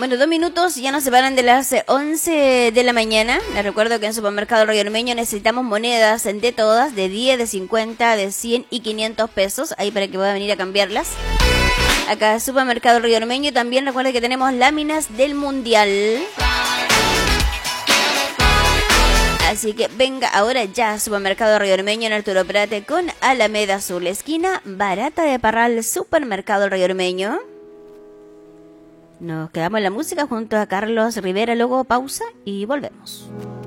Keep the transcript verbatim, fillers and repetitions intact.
Bueno, dos minutos ya nos separan de las once de la mañana. Les recuerdo que en Supermercado Río Ormeño necesitamos monedas de todas, de diez, de cincuenta, de cien y quinientos pesos, ahí para que pueda venir a cambiarlas. Acá en Supermercado Río Ormeño. También recuerden que tenemos láminas del Mundial. Así que venga ahora ya a Supermercado Río Ormeño en Arturo Prate con Alameda Azul, esquina Barata de Parral, Supermercado Río Ormeño. Nos quedamos en la música junto a Carlos Rivera, luego pausa y volvemos.